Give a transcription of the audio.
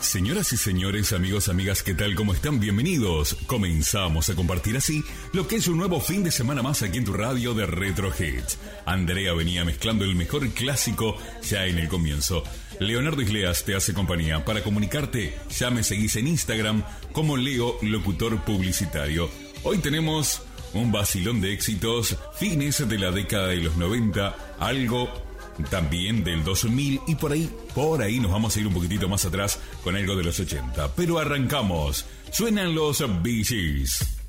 Señoras y señores, amigos, amigas, ¿qué tal? ¿Cómo están? Bienvenidos. Comenzamos a compartir así lo que es un nuevo fin de semana más aquí en tu radio de Retro Hits. Andrea venía mezclando el mejor clásico ya en el comienzo. Leonardo Isleas te hace compañía. Para comunicarte, ya me seguís en Instagram como Leo Locutor Publicitario. Hoy tenemos un vacilón de éxitos, fines de la década de los 90, algo también del 2000 y por ahí nos vamos a ir un poquitito más atrás con algo de los 80. Pero arrancamos. Suenan los Bee Gees.